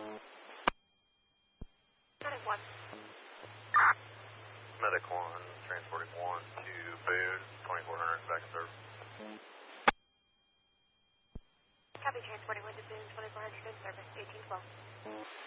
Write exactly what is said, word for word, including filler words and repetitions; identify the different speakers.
Speaker 1: Medic one.
Speaker 2: Medic one, transporting one to Boone, twenty-four hundred, back in service.
Speaker 1: Copy, transporting one to Boone, twenty-four hundred in service, eighteen twelve.